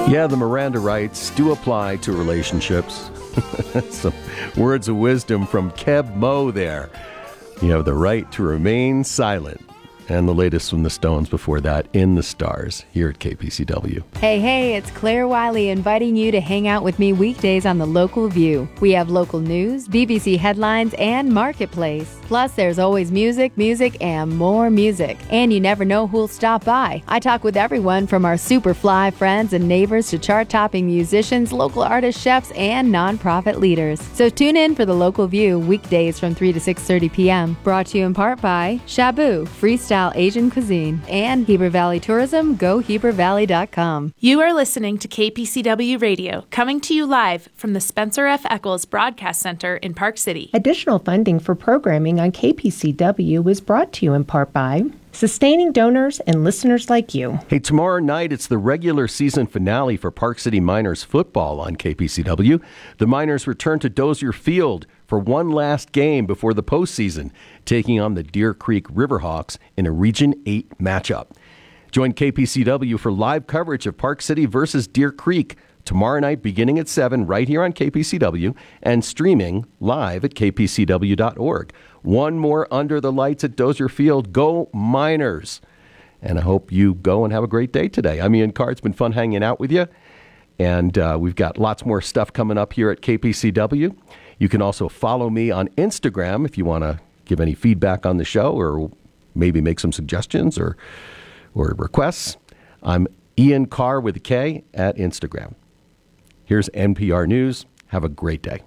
Yeah, the Miranda rights do apply to relationships. Some words of wisdom from Keb Mo there. You have the right to remain silent. And the latest from the Stones before that, In the Stars, here at KPCW. Hey, it's Claire Wiley inviting you to hang out with me weekdays on The Local View. We have local news, BBC headlines, and Marketplace. Plus, there's always music, and more music. And you never know who'll stop by. I talk with everyone from our super fly friends and neighbors to chart-topping musicians, local artists, chefs, and nonprofit leaders. So tune in for The Local View weekdays from 3 to 6:30 p.m. Brought to you in part by Shabu, Freestyle Asian Cuisine, and Heber Valley Tourism, GoHeberValley.com. You are listening to KPCW Radio, coming to you live from the Spencer F. Eccles Broadcast Center in Park City. Additional funding for programming on KPCW is brought to you in part by sustaining donors and listeners like you. Hey, tomorrow night it's the regular season finale for Park City Miners football on KPCW. The Miners return to Dozier Field for one last game before the postseason, taking on the Deer Creek Riverhawks in a Region 8 matchup. Join KPCW for live coverage of Park City versus Deer Creek tomorrow night beginning at 7 right here on KPCW and streaming live at kpcw.org. One more under the lights at Dozier Field. Go Miners! And I hope you go and have a great day today. I'm Ian Carr. It's been fun hanging out with you. And we've got lots more stuff coming up here at KPCW. You can also follow me on Instagram if you want to give any feedback on the show or maybe make some suggestions or requests. I'm Ian Carr with a K at Instagram. Here's NPR News. Have a great day.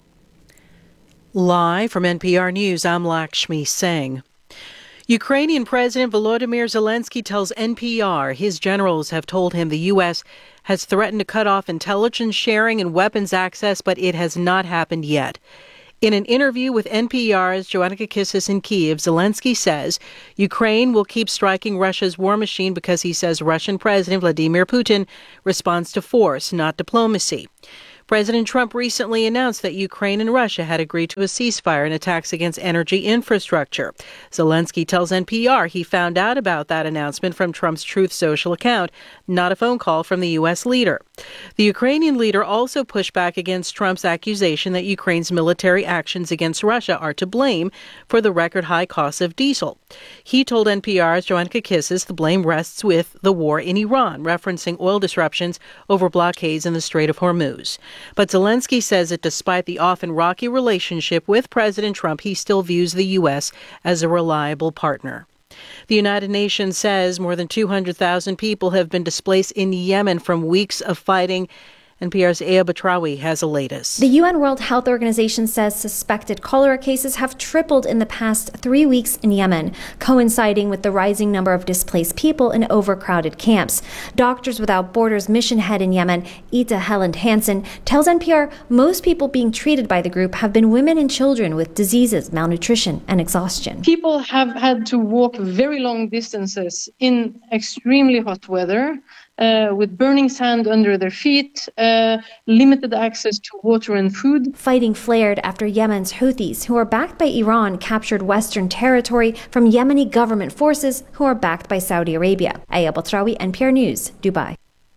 Live from NPR News, I'm Lakshmi Singh. Ukrainian President Volodymyr Zelensky tells NPR his generals have told him the U.S. has threatened to cut off intelligence sharing and weapons access, but it has not happened yet. In an interview with NPR's Joanna Kakissis in Kyiv, Zelensky says Ukraine will keep striking Russia's war machine because he says Russian President Vladimir Putin responds to force, not diplomacy. President Trump recently announced that Ukraine and Russia had agreed to a ceasefire in attacks against energy infrastructure. Zelensky tells NPR he found out about that announcement from Trump's Truth Social account, not a phone call from the U.S. leader. The Ukrainian leader also pushed back against Trump's accusation that Ukraine's military actions against Russia are to blame for the record high cost of diesel. He told NPR's Joanna Kakissis the blame rests with the war in Iran, referencing oil disruptions over blockades in the Strait of Hormuz. But Zelensky says that despite the often rocky relationship with President Trump, he still views the U.S. as a reliable partner. The United Nations says more than 200,000 people have been displaced in Yemen from weeks of fighting. NPR's Aya Batrawi has the latest. The UN World Health Organization says suspected cholera cases have tripled in the past 3 weeks in Yemen, coinciding with the rising number of displaced people in overcrowded camps. Doctors Without Borders mission head in Yemen, Ita Helen Hansen, tells NPR most people being treated by the group have been women and children with diseases, malnutrition, and exhaustion. People have had to walk very long distances in extremely hot weather, with burning sand under their feet, limited access to water and food. Fighting flared after Yemen's Houthis, who are backed by Iran, captured Western territory from Yemeni government forces, who are backed by Saudi Arabia. Aya Batrawi, NPR News, Dubai.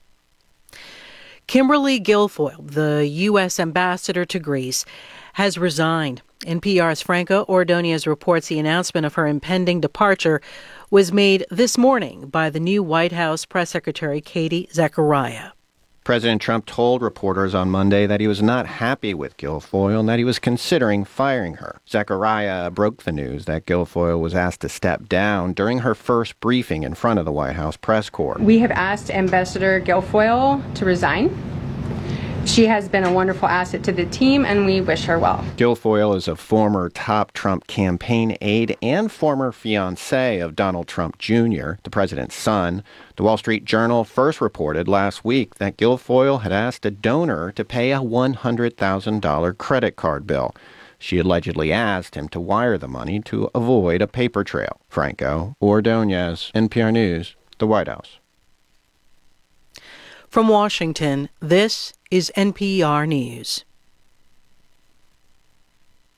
Kimberly Guilfoyle, the U.S. ambassador to Greece, has resigned. NPR's Franco Ordonez reports the announcement of her impending departure was made this morning by the new White House press secretary, Katie Zachariah. President Trump told reporters on Monday that he was not happy with Guilfoyle and that he was considering firing her. Zachariah broke the news that Guilfoyle was asked to step down during her first briefing in front of the White House press corps. We have asked Ambassador Guilfoyle to resign. She has been a wonderful asset to the team, and we wish her well. Guilfoyle is a former top Trump campaign aide and former fiancé of Donald Trump Jr., the president's son. The Wall Street Journal first reported last week that Guilfoyle had asked a donor to pay a $100,000 credit card bill. She allegedly asked him to wire the money to avoid a paper trail. Franco Ordonez, NPR News, the White House. From Washington, this is NPR News.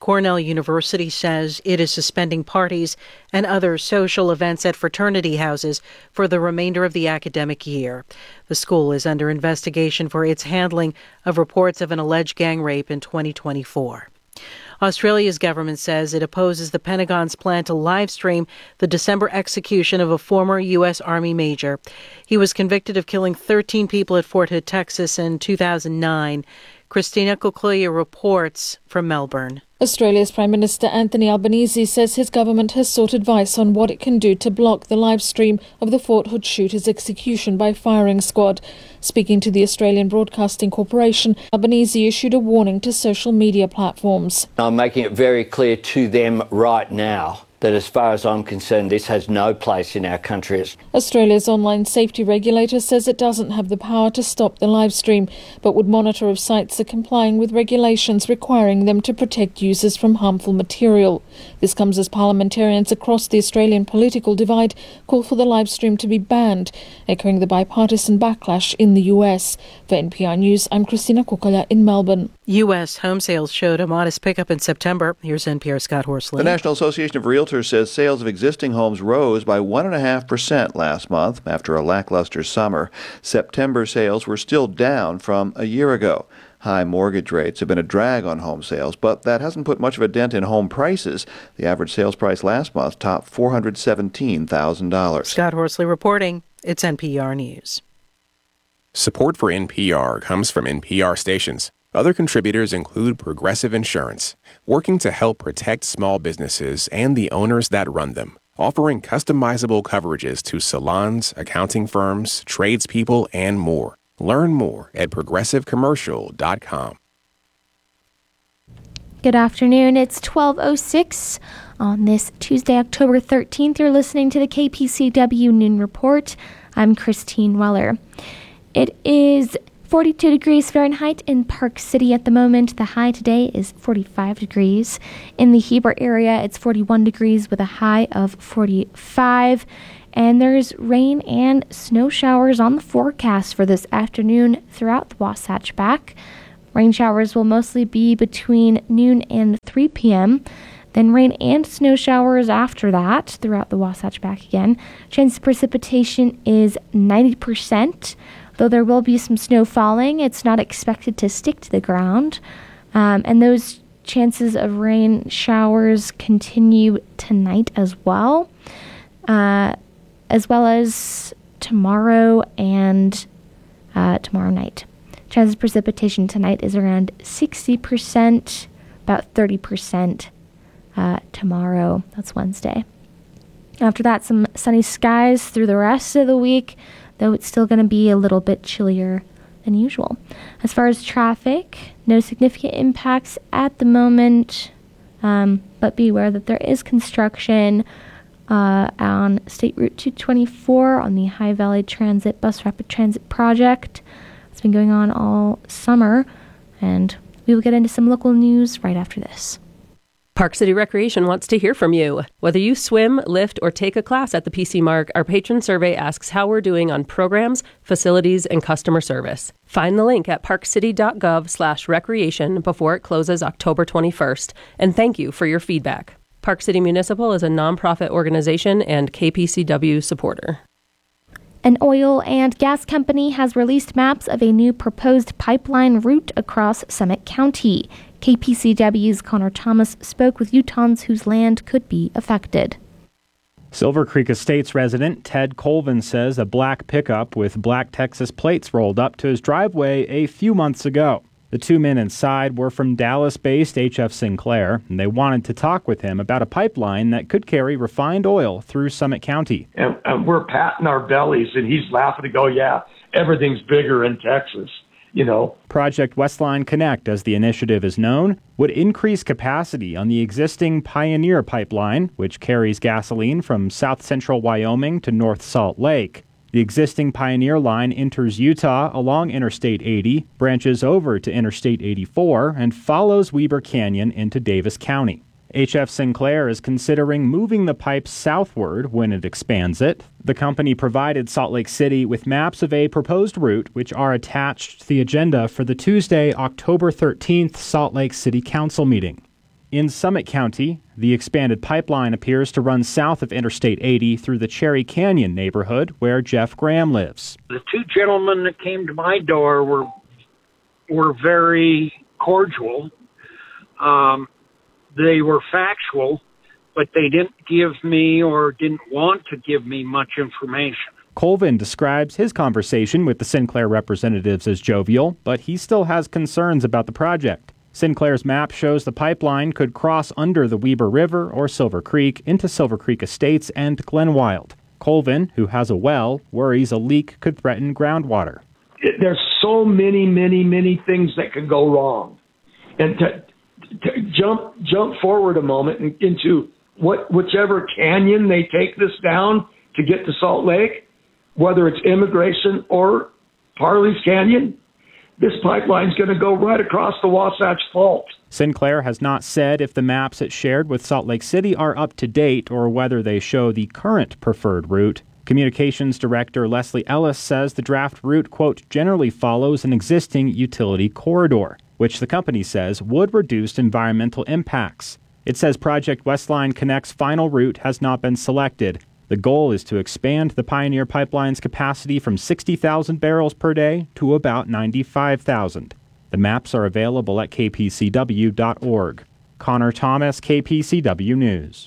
Cornell University says it is suspending parties and other social events at fraternity houses for the remainder of the academic year. The school is under investigation for its handling of reports of an alleged gang rape in 2024. Australia's government says it opposes the Pentagon's plan to live stream the December execution of a former U.S. Army major. He was convicted of killing 13 people at Fort Hood, Texas in 2009. Christina Coquillo reports from Melbourne. Australia's Prime Minister Anthony Albanese says his government has sought advice on what it can do to block the live stream of the Fort Hood shooter's execution by firing squad. Speaking to the Australian Broadcasting Corporation, Albanese issued a warning to social media platforms. I'm making it very clear to them right now that as far as I'm concerned, this has no place in our country. Australia's online safety regulator says it doesn't have the power to stop the live stream, but would monitor if sites are complying with regulations requiring them to protect users from harmful material. This comes as parliamentarians across the Australian political divide call for the live stream to be banned, echoing the bipartisan backlash in the US. For NPR News, I'm Christina Coquillo in Melbourne. U.S. home sales showed a modest pickup in September. Here's NPR's Scott Horsley. The National Association of Realtors says sales of existing homes rose by 1.5% last month after a lackluster summer. September sales were still down from a year ago. High mortgage rates have been a drag on home sales, but that hasn't put much of a dent in home prices. The average sales price last month topped $417,000. Scott Horsley reporting. It's NPR News. Support for NPR comes from NPR stations. Other contributors include Progressive Insurance, working to help protect small businesses and the owners that run them, offering customizable coverages to salons, accounting firms, tradespeople, and more. Learn more at progressivecommercial.com. Good afternoon. It's 12:06 on this Tuesday, October 13th. You're listening to the KPCW Noon Report. I'm Christine Weller. It is 42 degrees Fahrenheit in Park City at the moment. The high today is 45 degrees. In the Heber area, it's 41 degrees with a high of 45. And there's rain and snow showers on the forecast for this afternoon throughout the Wasatch Back. Rain showers will mostly be between noon and 3 p.m. Then rain and snow showers after that throughout the Wasatch Back again. Chance of precipitation is 90%. Though there will be some snow falling, it's not expected to stick to the ground. And those chances of rain showers continue tonight as well as tomorrow and tomorrow night. Chance of precipitation tonight is around 60%, about 30% tomorrow. That's Wednesday. After that, some sunny skies through the rest of the week, though it's still going to be a little bit chillier than usual. As far as traffic, no significant impacts at the moment, but be aware that there is construction on State Route 224 on the High Valley Transit Bus Rapid Transit Project. It's been going on all summer, and we will get into some local news right after this. Park City Recreation wants to hear from you. Whether you swim, lift, or take a class at the PC Mark, our patron survey asks how we're doing on programs, facilities, and customer service. Find the link at parkcity.gov/recreation before it closes October 21st. And thank you for your feedback. Park City Municipal is a nonprofit organization and KPCW supporter. An oil and gas company has released maps of a new proposed pipeline route across Summit County. KPCW's Connor Thomas spoke with Utahns whose land could be affected. Silver Creek Estates resident Ted Colvin says a black pickup with black Texas plates rolled up to his driveway a few months ago. The two men inside were from Dallas-based HF Sinclair, and they wanted to talk with him about a pipeline that could carry refined oil through Summit County. And we're patting our bellies, and he's laughing to go, yeah, everything's bigger in Texas. You know. Project Westline Connect, as the initiative is known, would increase capacity on the existing Pioneer pipeline, which carries gasoline from south central Wyoming to North Salt Lake. The existing Pioneer line enters Utah along Interstate 80, branches over to Interstate 84, and follows Weber Canyon into Davis County. HF Sinclair is considering moving the pipe southward when it expands it. The company provided Salt Lake City with maps of a proposed route, which are attached to the agenda for the Tuesday, October 13th Salt Lake City Council meeting. In Summit County, the expanded pipeline appears to run south of Interstate 80 through the Cherry Canyon neighborhood where Jeff Graham lives. The two gentlemen that came to my door were very cordial. They were factual, but they didn't give me or didn't want to give me much information. Colvin describes his conversation with the Sinclair representatives as jovial, but he still has concerns about the project. Sinclair's map shows the pipeline could cross under the Weber River or Silver Creek into Silver Creek Estates and Glenwild. Colvin, who has a well, worries a leak could threaten groundwater. There's so many things that could go wrong. And to jump forward a moment into whichever canyon they take this down to get to Salt Lake, whether it's Immigration or Parley's Canyon, this pipeline's going to go right across the Wasatch Fault. Sinclair has not said if the maps it shared with Salt Lake City are up to date or whether they show the current preferred route. Communications Director Leslie Ellis says the draft route, quote, generally follows an existing utility corridor, which the company says would reduce environmental impacts. It says Project Westline Connect's final route has not been selected. The goal is to expand the Pioneer Pipeline's capacity from 60,000 barrels per day to about 95,000. The maps are available at kpcw.org. Connor Thomas, KPCW News.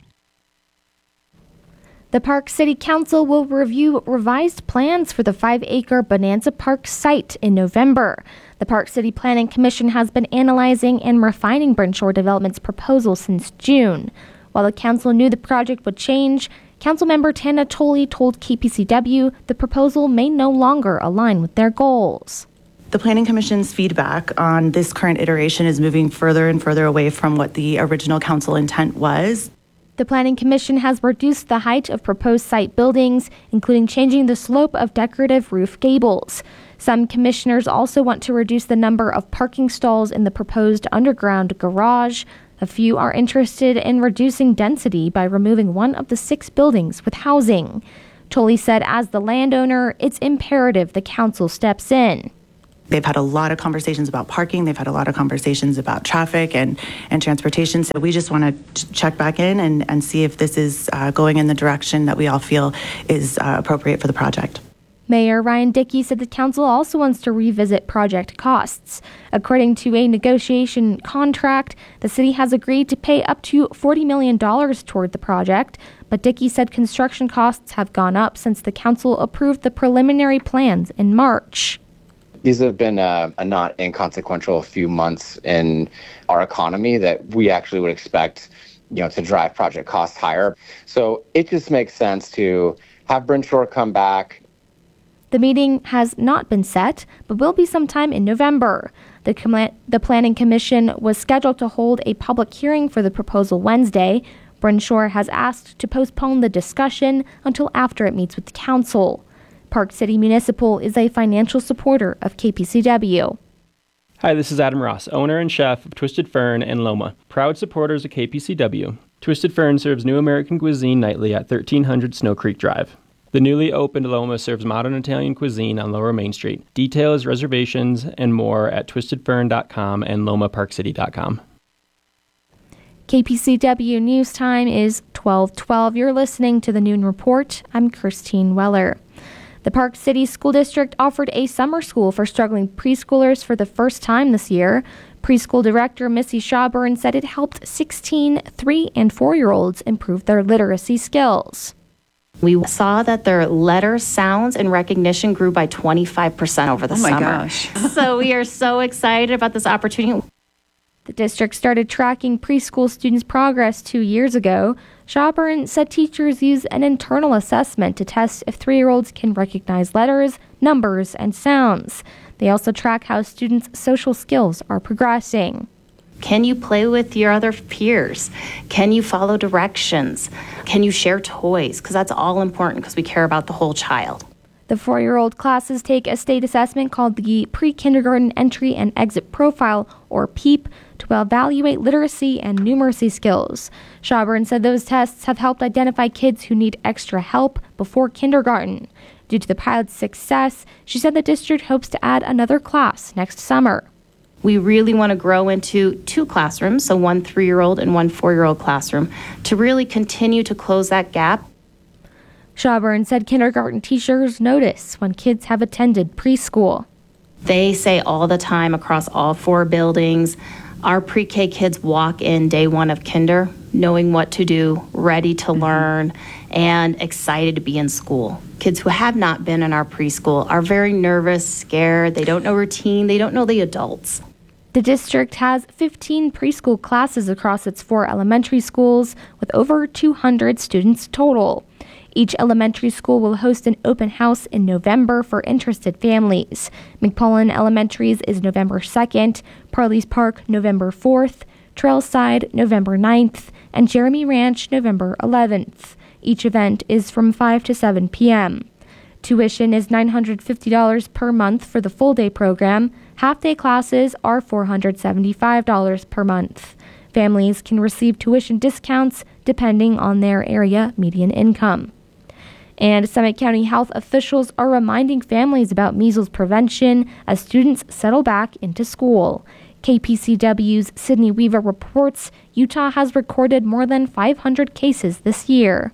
The Park City Council will review revised plans for the 5-acre Bonanza Park site in November. The Park City Planning Commission has been analyzing and refining Brenshore Development's proposal since June. While the council knew the project would change, Councilmember Tana Tolley told KPCW the proposal may no longer align with their goals. The Planning Commission's feedback on this current iteration is moving further and further away from what the original council intent was. The Planning Commission has reduced the height of proposed site buildings, including changing the slope of decorative roof gables. Some commissioners also want to reduce the number of parking stalls in the proposed underground garage. A few are interested in reducing density by removing one of the 6 buildings with housing. Tolley said as the landowner, it's imperative the council steps in. They've had a lot of conversations about parking. They've had a lot of conversations about traffic and transportation. So we just want to check back in and see if this is going in the direction that we all feel is appropriate for the project. Mayor Ryan Dickey said the council also wants to revisit project costs. According to a negotiation contract, the city has agreed to pay up to $40 million toward the project, but Dickey said construction costs have gone up since the council approved the preliminary plans in March. These have been a not inconsequential few months in our economy that we actually would expect, to drive project costs higher. So it just makes sense to have Brenshore come back. The meeting has not been set, but will be sometime in November. The Planning Commission was scheduled to hold a public hearing for the proposal Wednesday. Brenshore has asked to postpone the discussion until after it meets with the council. Park City Municipal is a financial supporter of KPCW. Hi, this is Adam Ross, owner and chef of Twisted Fern in Loma. Proud supporters of KPCW. Twisted Fern serves new American cuisine nightly at 1300 Snow Creek Drive. The newly opened Loma serves modern Italian cuisine on Lower Main Street. Details, reservations, and more at twistedfern.com and lomaparkcity.com. KPCW News Time is 12:12. You're listening to the Noon Report. I'm Christine Weller. The Park City School District offered a summer school for struggling preschoolers for the first time this year. Preschool Director Missy Shawburn said it helped 16 3- and 4-year-olds improve their literacy skills. We saw that their letter sounds and recognition grew by 25% over the summer. Oh my gosh. So we are so excited about this opportunity. The district started tracking preschool students' progress 2 years ago. Shawburn said teachers use an internal assessment to test if 3-year-olds can recognize letters, numbers, and sounds. They also track how students' social skills are progressing. Can you play with your other peers? Can you follow directions? Can you share toys? Because that's all important because we care about the whole child. The 4-year-old classes take a state assessment called the Pre-Kindergarten Entry and Exit Profile, or PEEP, to evaluate literacy and numeracy skills. Shawburn said those tests have helped identify kids who need extra help before kindergarten. Due to the pilot's success, she said the district hopes to add another class next summer. We really want to grow into 2 classrooms, so 1 3-year-old and 1 4-year-old classroom, to really continue to close that gap. Schaburn said kindergarten teachers notice when kids have attended preschool. They say all the time across all 4 buildings, our pre-K kids walk in day 1 of kinder, knowing what to do, ready to learn, and excited to be in school. Kids who have not been in our preschool are very nervous, scared, they don't know routine, they don't know the adults. The district has 15 preschool classes across its 4 elementary schools, with over 200 students total. Each elementary school will host an open house in November for interested families. McPullen Elementary's is November 2nd, Parley's Park November 4th, Trailside November 9th, and Jeremy Ranch November 11th. Each event is from 5 to 7 p.m. Tuition is $950 per month for the full-day program. Half-day classes are $475 per month. Families can receive tuition discounts depending on their area median income. And Summit County health officials are reminding families about measles prevention as students settle back into school. KPCW's Sydney Weaver reports Utah has recorded more than 500 cases this year.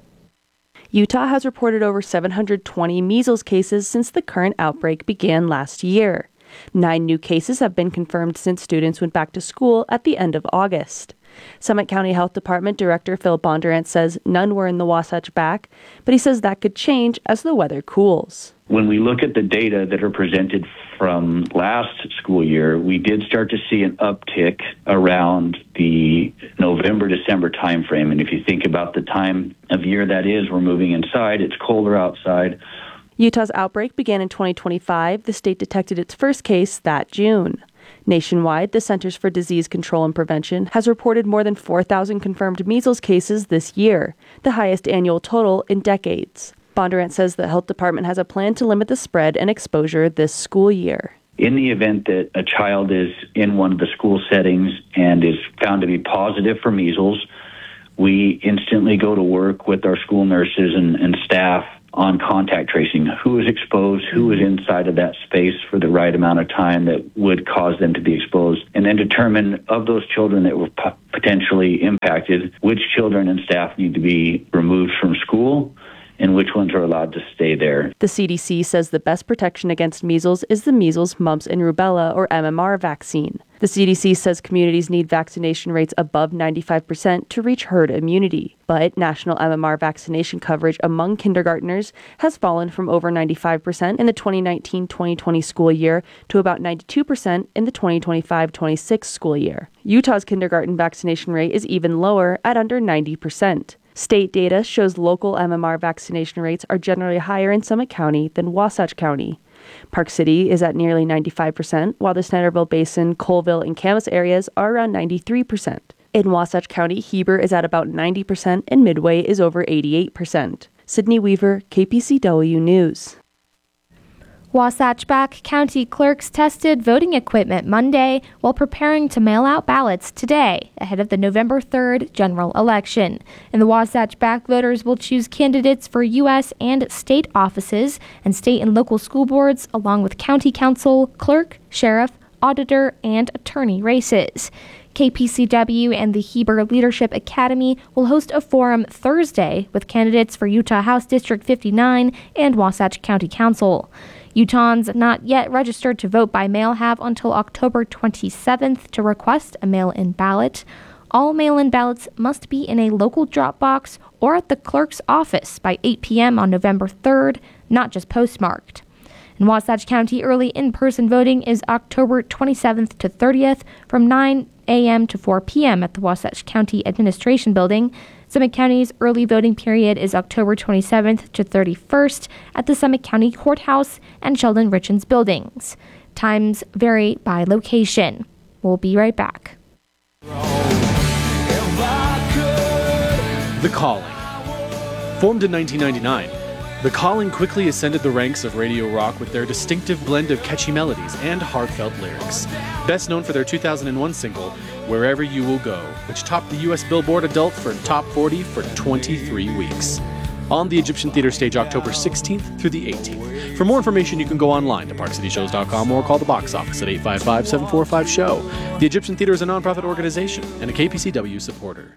Utah has reported over 720 measles cases since the current outbreak began last year. 9 new cases have been confirmed since students went back to school at the end of August. Summit County Health Department Director Phil Bondurant says none were in the Wasatch Back, but he says that could change as the weather cools. When we look at the data that are presented from last school year, we did start to see an uptick around the November-December timeframe. And if you think about the time of year that is, we're moving inside, it's colder outside. Utah's outbreak began in 2025. The state detected its first case that June. Nationwide, the Centers for Disease Control and Prevention has reported more than 4,000 confirmed measles cases this year, the highest annual total in decades. Bondurant says the health department has a plan to limit the spread and exposure this school year. In the event that a child is in one of the school settings and is found to be positive for measles, we instantly go to work with our school nurses and staff on contact tracing. Who is exposed, who is inside of that space for the right amount of time that would cause them to be exposed, and then determine of those children that were potentially impacted, which children and staff need to be removed from school and which ones are allowed to stay there. The CDC says the best protection against measles is the measles, mumps, and rubella, or MMR vaccine. The CDC says communities need vaccination rates above 95% to reach herd immunity. But national MMR vaccination coverage among kindergartners has fallen from over 95% in the 2019-2020 school year to about 92% in the 2025-26 school year. Utah's kindergarten vaccination rate is even lower at under 90%. State data shows local MMR vaccination rates are generally higher in Summit County than Wasatch County. Park City is at nearly 95%, while the Snyderville Basin, Colville, and Camas areas are around 93%. In Wasatch County, Heber is at about 90%, and Midway is over 88%. Sydney Weaver, KPCW News. Wasatch Back County clerks tested voting equipment Monday while preparing to mail out ballots today ahead of the November 3rd general election. In the Wasatch Back, voters will choose candidates for U.S. and state offices and state and local school boards, along with county council, clerk, sheriff, auditor, and attorney races. KPCW and the Heber Leadership Academy will host a forum Thursday with candidates for Utah House District 59 and Wasatch County Council. Utahns not yet registered to vote by mail have until October 27th to request a mail-in ballot. All mail-in ballots must be in a local drop box or at the clerk's office by 8 p.m. on November 3rd, not just postmarked. In Wasatch County, early in-person voting is October 27th to 30th from 9 a.m. to 4 p.m. at the Wasatch County Administration Building. Summit County's early voting period is October 27th to 31st at the Summit County Courthouse and Sheldon Richens buildings. Times vary by location. We'll be right back. The Calling. Formed in 1999, The Calling quickly ascended the ranks of radio rock with their distinctive blend of catchy melodies and heartfelt lyrics. Best known for their 2001 single, Wherever You Will Go, which topped the U.S. Billboard Adult for Top 40 for 23 weeks. On the Egyptian Theater stage October 16th through the 18th. For more information, you can go online to parkcityshows.com or call the box office at 855-745-SHOW. The Egyptian Theater is a nonprofit organization and a KPCW supporter.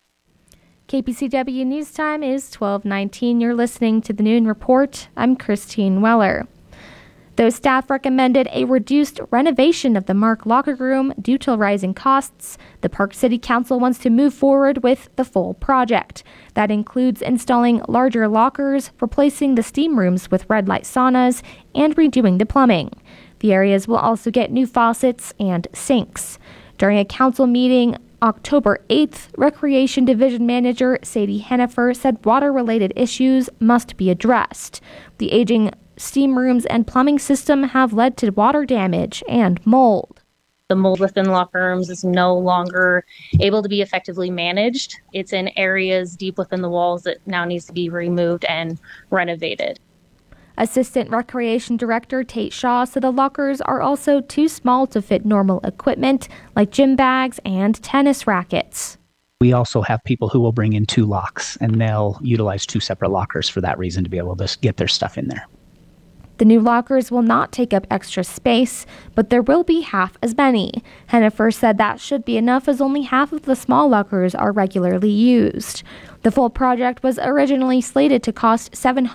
KPCW News Time is 12:19. You're listening to the Noon Report. I'm Christine Weller. Though staff recommended a reduced renovation of the Mark locker room due to rising costs, the Park City Council wants to move forward with the full project. That includes installing larger lockers, replacing the steam rooms with red light saunas, and redoing the plumbing. The areas will also get new faucets and sinks. During a council meeting October 8th, Recreation Division Manager Sadie Hennifer said water-related issues must be addressed. The aging steam rooms and plumbing system have led to water damage and mold. The mold within locker rooms is no longer able to be effectively managed. It's in areas deep within the walls that now needs to be removed and renovated. Assistant Recreation Director Tate Shaw said the lockers are also too small to fit normal equipment like gym bags and tennis rackets. We also have people who will bring in 2 locks, and they'll utilize 2 separate lockers for that reason to be able to get their stuff in there. The new lockers will not take up extra space, but there will be half as many. Hennifer said that should be enough as only half of the small lockers are regularly used. The full project was originally slated to cost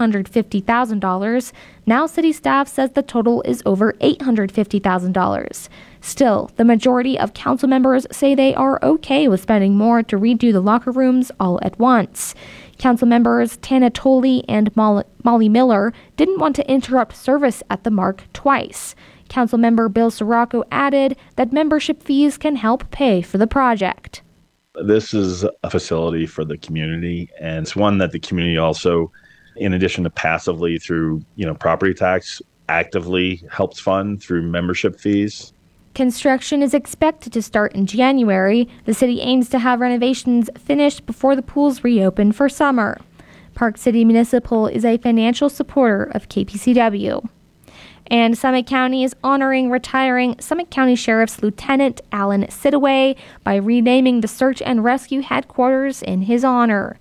$750,000. Now city staff says the total is over $850,000. Still, the majority of council members say they are okay with spending more to redo the locker rooms all at once. Council members Tana Tolley and Molly Miller didn't want to interrupt service at the Mark twice. Councilmember Bill Sirocco added that membership fees can help pay for the project. This is a facility for the community, and it's one that the community also, in addition to passively through, property tax, actively helps fund through membership fees. Construction is expected to start in January. The city aims to have renovations finished before the pools reopen for summer. Park City Municipal is a financial supporter of KPCW. And Summit County is honoring retiring Summit County Sheriff's Lieutenant Alan Sidaway by renaming the search and rescue headquarters in his honor.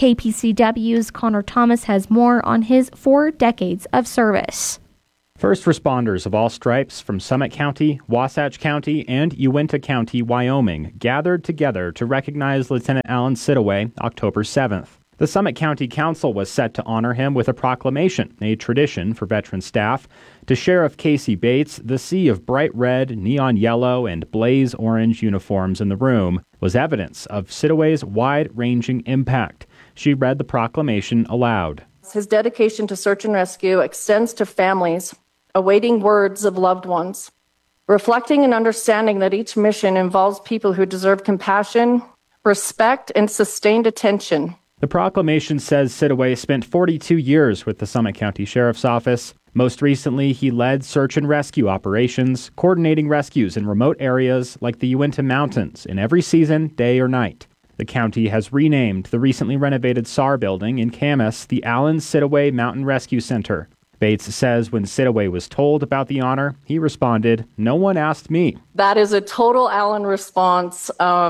KPCW's Connor Thomas has more on his 4 decades of service. First responders of all stripes from Summit County, Wasatch County, and Uinta County, Wyoming, gathered together to recognize Lieutenant Alan Sidaway October 7th. The Summit County Council was set to honor him with a proclamation, a tradition for veteran staff. To Sheriff Casey Bates, the sea of bright red, neon yellow, and blaze orange uniforms in the room was evidence of Sidaway's wide-ranging impact. She read the proclamation aloud. His dedication to search and rescue extends to families awaiting words of loved ones, reflecting and understanding that each mission involves people who deserve compassion, respect, and sustained attention. The proclamation says Sidaway spent 42 years with the Summit County Sheriff's Office. Most recently, he led search and rescue operations, coordinating rescues in remote areas like the Uinta Mountains in every season, day or night. The county has renamed the recently renovated SAR building in Camas the Alan Sidaway Mountain Rescue Center. Bates says when Sidaway was told about the honor, he responded, "No one asked me." That is a total Alan response.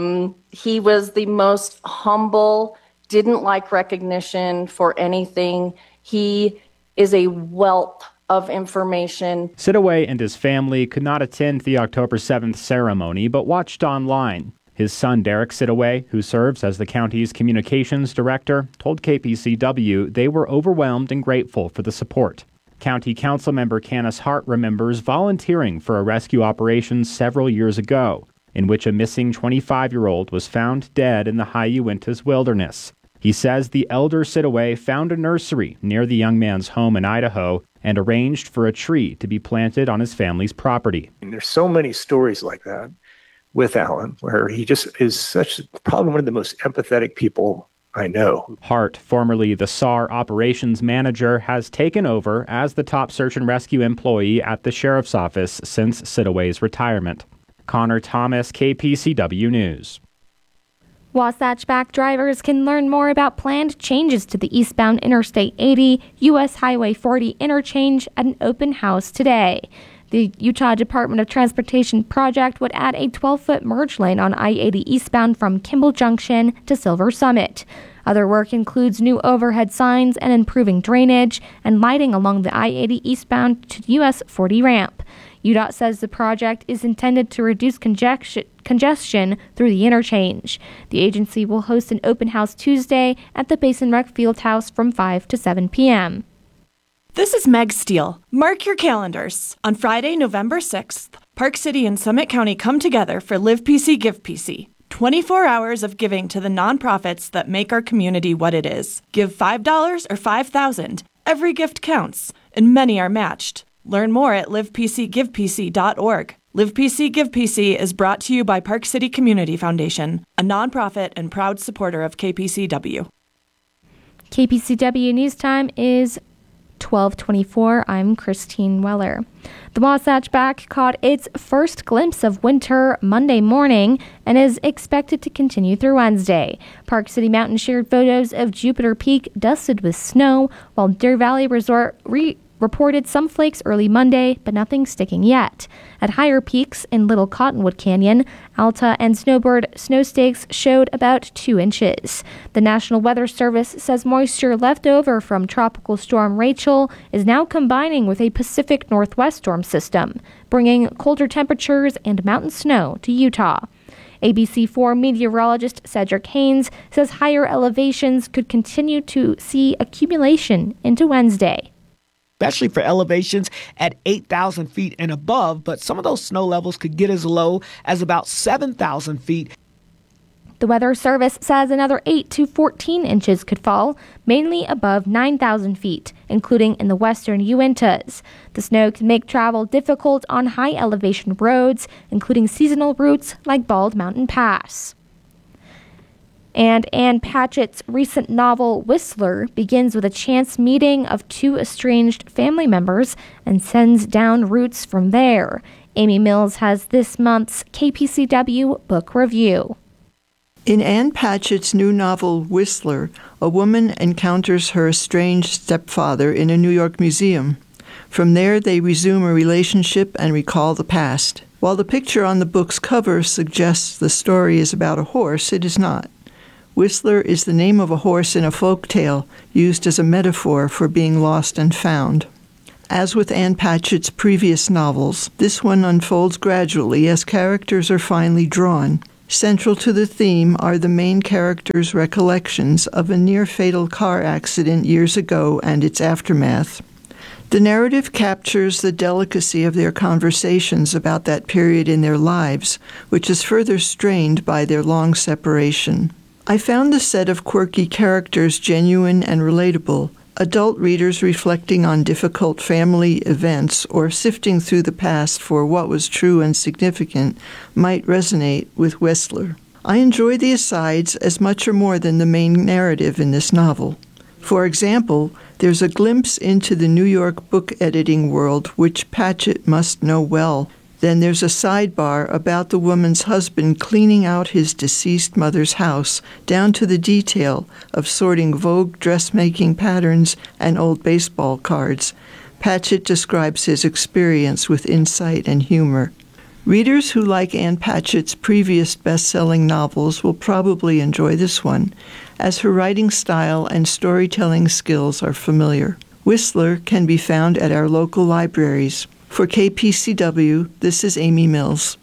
He was the most humble, didn't like recognition for anything. He is a wealth of information. Sidaway and his family could not attend the October 7th ceremony, but watched online. His son, Derek Sidaway, who serves as the county's communications director, told KPCW they were overwhelmed and grateful for the support. County Council member Canis Hart remembers volunteering for a rescue operation several years ago, in which a missing 25-year-old was found dead in the high Uintas wilderness. He says the elder Sidaway found a nursery near the young man's home in Idaho and arranged for a tree to be planted on his family's property. And there's so many stories like that with Alan, where he just is probably one of the most empathetic people I know. Hart, formerly the SAR operations manager, has taken over as the top search and rescue employee at the sheriff's office since Sidaway's retirement. Connor Thomas, KPCW News. Wasatch Back drivers can learn more about planned changes to the eastbound Interstate 80 U.S. Highway 40 interchange at an open house today. The Utah Department of Transportation project would add a 12-foot merge lane on I-80 eastbound from Kimball Junction to Silver Summit. Other work includes new overhead signs and improving drainage and lighting along the I-80 eastbound to US 40 ramp. UDOT says the project is intended to reduce congestion through the interchange. The agency will host an open house Tuesday at the Basin Rec Fieldhouse from 5 to 7 p.m. This is Meg Steele. Mark your calendars. On Friday, November 6th, Park City and Summit County come together for Live PC Give PC. 24 hours of giving to the nonprofits that make our community what it is. Give $5 or $5,000. Every gift counts, and many are matched. Learn more at livepcgivepc.org. Live PC Give PC is brought to you by Park City Community Foundation, a nonprofit and proud supporter of KPCW. KPCW News Time is 12:24. I'm Christine Weller. The Wasatch Back caught its first glimpse of winter Monday morning and is expected to continue through Wednesday. Park City Mountain shared photos of Jupiter Peak dusted with snow, while Deer Valley Resort reported some flakes early Monday, but nothing sticking yet. At higher peaks in Little Cottonwood Canyon, Alta and Snowbird snow stakes showed about 2 inches. The National Weather Service says moisture left over from Tropical Storm Rachel is now combining with a Pacific Northwest storm system, bringing colder temperatures and mountain snow to Utah. ABC4 meteorologist Cedric Haynes says higher elevations could continue to see accumulation into Wednesday. Especially for elevations at 8,000 feet and above, but some of those snow levels could get as low as about 7,000 feet. The Weather Service says another 8 to 14 inches could fall, mainly above 9,000 feet, including in the western Uintas. The snow can make travel difficult on high elevation roads, including seasonal routes like Bald Mountain Pass. And Ann Patchett's recent novel, Whistler, begins with a chance meeting of 2 estranged family members and sends down roots from there. Amy Mills has this month's KPCW Book Review. In Ann Patchett's new novel, Whistler, a woman encounters her estranged stepfather in a New York museum. From there, they resume a relationship and recall the past. While the picture on the book's cover suggests the story is about a horse, it is not. Whistler is the name of a horse in a folk tale used as a metaphor for being lost and found. As with Ann Patchett's previous novels, this one unfolds gradually as characters are finally drawn. Central to the theme are the main characters' recollections of a near-fatal car accident years ago and its aftermath. The narrative captures the delicacy of their conversations about that period in their lives, which is further strained by their long separation. I found the set of quirky characters genuine and relatable. Adult readers reflecting on difficult family events or sifting through the past for what was true and significant might resonate with Whistler. I enjoy the asides as much or more than the main narrative in this novel. For example, there's a glimpse into the New York book editing world, which Patchett must know well. Then there's a sidebar about the woman's husband cleaning out his deceased mother's house, down to the detail of sorting Vogue dressmaking patterns and old baseball cards. Patchett describes his experience with insight and humor. Readers who like Ann Patchett's previous best-selling novels will probably enjoy this one, as her writing style and storytelling skills are familiar. Whistler can be found at our local libraries. For KPCW, this is Amy Mills.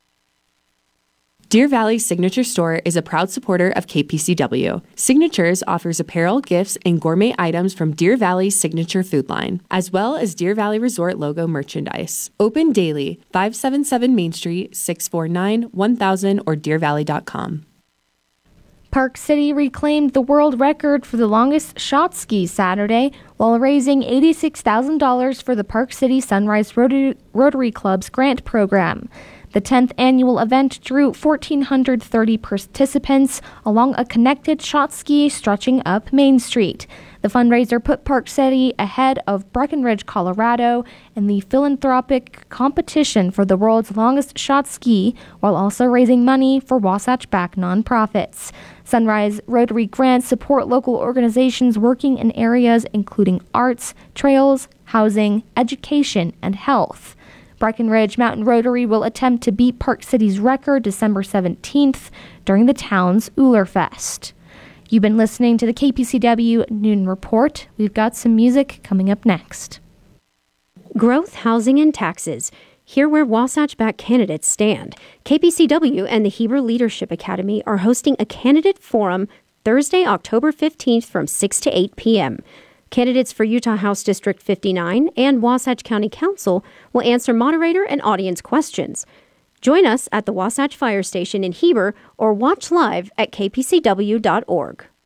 Deer Valley Signature Store is a proud supporter of KPCW. Signatures offers apparel, gifts, and gourmet items from Deer Valley's signature food line, as well as Deer Valley Resort logo merchandise. Open daily, 577 Main Street, 649-1000 or deervalley.com. Park City reclaimed the world record for the longest shot ski Saturday while raising $86,000 for the Park City Sunrise Rotary Club's grant program. The 10th annual event drew 1,430 participants along a connected shot ski stretching up Main Street. The fundraiser put Park City ahead of Breckenridge, Colorado, in the philanthropic competition for the world's longest shot ski, while also raising money for Wasatch-backed nonprofits. Sunrise Rotary grants support local organizations working in areas including arts, trails, housing, education, and health. Breckenridge Mountain Rotary will attempt to beat Park City's record December 17th during the town's Uller-Fest. You've been listening to the KPCW Noon Report. We've got some music coming up next. Growth, housing, and taxes. Hear where Wasatch-backed candidates stand. KPCW and the Heber Leadership Academy are hosting a candidate forum Thursday, October 15th from 6 to 8 p.m. Candidates for Utah House District 59 and Wasatch County Council will answer moderator and audience questions. Join us at the Wasatch Fire Station in Heber or watch live at kpcw.org.